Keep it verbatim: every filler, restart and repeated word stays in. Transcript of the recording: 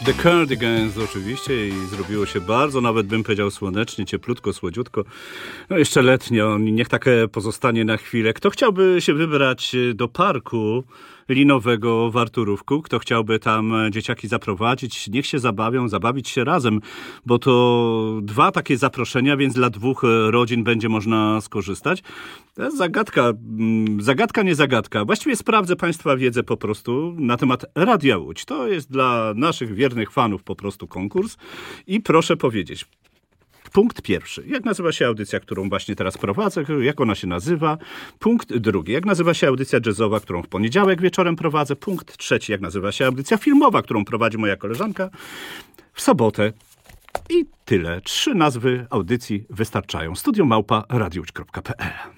The Cardigans oczywiście i zrobiło się bardzo, nawet bym powiedział słonecznie, cieplutko, słodziutko. No jeszcze letnio, niech takie pozostanie na chwilę. Kto chciałby się wybrać do parku linowego w Arturówku, kto chciałby tam dzieciaki zaprowadzić, niech się zabawią, zabawić się razem, bo to dwa takie zaproszenia, więc dla dwóch rodzin będzie można skorzystać. To jest zagadka, zagadka, nie zagadka. Właściwie sprawdzę Państwa wiedzę po prostu na temat Radia Łódź. To jest dla naszych wiernych fanów po prostu konkurs i proszę powiedzieć, punkt pierwszy. Jak nazywa się audycja, którą właśnie teraz prowadzę? Jak ona się nazywa? Punkt drugi. Jak nazywa się audycja jazzowa, którą w poniedziałek wieczorem prowadzę? Punkt trzeci. Jak nazywa się audycja filmowa, którą prowadzi moja koleżanka w sobotę? I tyle. Trzy nazwy audycji wystarczają. Studio małpa radiowódź kropka p l